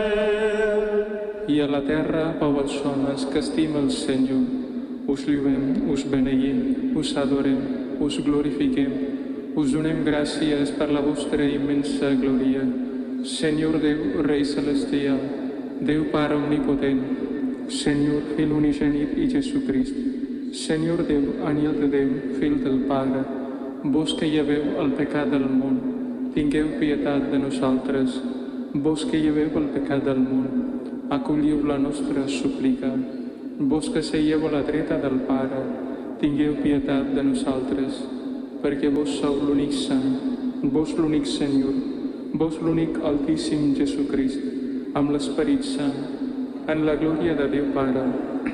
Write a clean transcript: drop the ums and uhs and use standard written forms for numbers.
I a la terra pau als homes que estima el Senyor. Us lluem, us beneïm, us adorem, us glorifiquem, us donem gràcies per la vostra immensa glòria. Senyor Déu, Rei Celestial, Déu Pare Omnipotent, Senyor Fill Unigènit i Jesucrist, Senyor Déu, Àngel de Déu, Fill del Pare, vos que lleveu el pecat del món, tingueu pietat de nosaltres. Vos que lleveu el pecat del món, acolliu la nostra súplica. Vos que seieu a la dreta del Pare, tingueu pietat de nosaltres, perquè vos sou l'únic Sant, vos l'únic Senyor, vos l'únic Altíssim Jesucrist, amb l'Esperit Sant, en la glòria de Déu Pare,